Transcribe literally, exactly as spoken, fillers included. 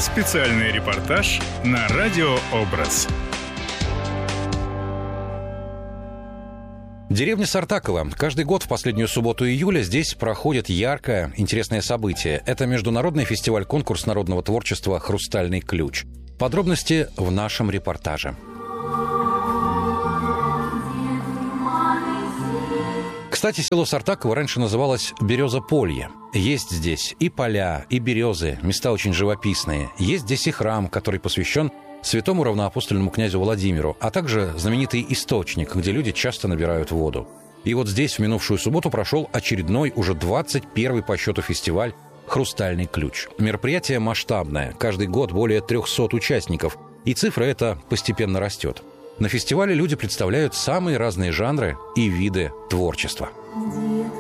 Специальный репортаж на Радио Образ. Деревня Сартаково. Каждый год в последнюю субботу июля здесь проходит яркое, интересное событие. Это международный фестиваль-конкурс народного творчества «Хрустальный ключ». Подробности в нашем репортаже. Кстати, село Сартаково раньше называлось Березополье. Есть здесь и поля, и березы, места очень живописные. Есть здесь и храм, который посвящен святому равноапостольному князю Владимиру, а также знаменитый источник, где люди часто набирают воду. И вот здесь в минувшую субботу прошел очередной, уже двадцать первый по счету фестиваль «Хрустальный ключ». Мероприятие масштабное, каждый год более трехсот участников, и цифра эта постепенно растет. На фестивале люди представляют самые разные жанры и виды творчества.